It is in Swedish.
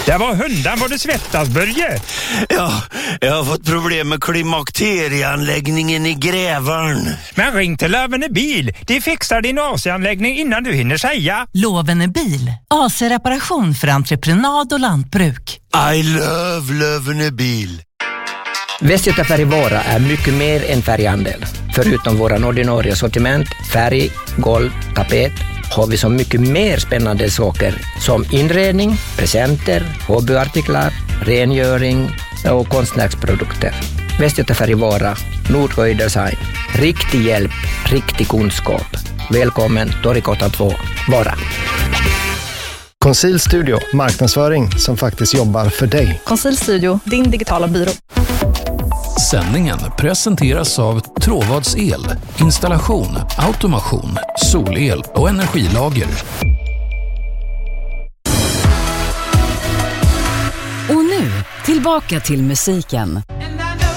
Det var hundan var det svettas, Börje. Ja, jag har fått problem med klimakterieanläggningen i Grävarn. Men ring till Lövene bil. De fixar din AC-anläggning innan du hinner säga. Lövene bil. AC-reparation för entreprenad och lantbruk. I love Lövene bil. Västgöta Färgvara är mycket mer än färghandel. Förutom våran ordinarie sortiment, färg, golv, tapet, har vi så mycket mer spännande saker som inredning, presenter, hobbyartiklar, rengöring och konstnärsprodukter. Västgöta Färgvara, Nordsjö Design. Riktig hjälp, riktig kunskap. Välkommen Torgatan 2, Vara. Conceal Studio, marknadsföring som faktiskt jobbar för dig. Conceal Studio, din digitala byrå. Sändningen presenteras av Tråvads el, installation, automation, solel och energilager. Och nu, tillbaka till musiken.